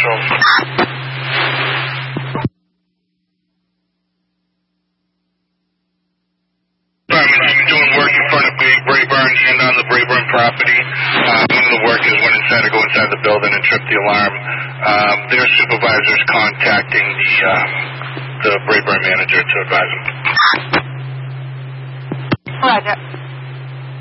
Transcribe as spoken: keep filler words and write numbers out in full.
Marshall. Department doing work in front of Brayburn and on the Brayburn property. Uh, one of the workers went inside to go inside the building and tripped the alarm. Um, their supervisor's contacting the um, the Brayburn manager to advise them. Roger.